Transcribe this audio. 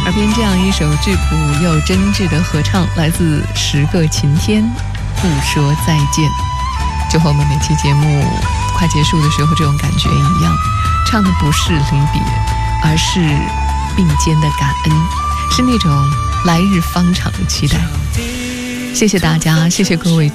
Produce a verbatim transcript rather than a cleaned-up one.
耳边这样一首质朴又真挚的合唱，来自十个晴天，不说再见，就和我们每期节目快结束的时候这种感觉一样，唱的不是离别，而是并肩的感恩，是那种来日方长的期待。谢谢大家，谢谢各位